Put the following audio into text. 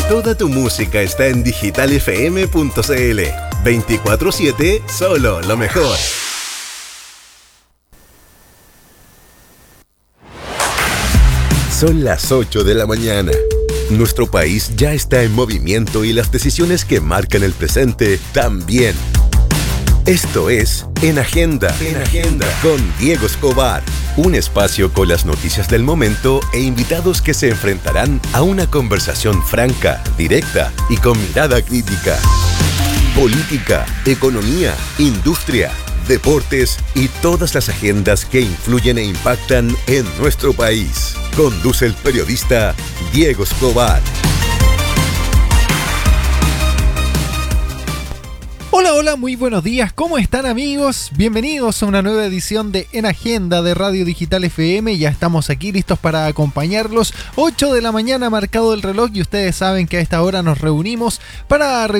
Toda tu música está en digitalfm.cl. 24/7, solo lo mejor. Son las 8 de la mañana. Nuestro país ya está en movimiento y las decisiones que marcan el presente también. Esto es En Agenda, con Diego Escobar. Un espacio con las noticias del momento e invitados que se enfrentarán a una conversación franca, directa y con mirada crítica. Política, economía, industria, deportes y todas las agendas que influyen e impactan en nuestro país. Conduce el periodista Diego Escobar. Hola, muy buenos días, ¿cómo están amigos? Bienvenidos a una nueva edición de En Agenda de Radio Digital FM. Ya estamos aquí listos para acompañarlos. 8 de la mañana marcado el reloj y ustedes saben que a esta hora nos reunimos para